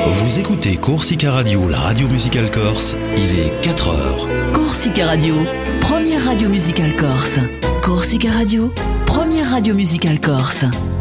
Vous écoutez Corsica Radio, la radio musicale corse, il est 4 heures. Corsica Radio, première radio musicale corse. Corsica Radio, première radio musicale corse.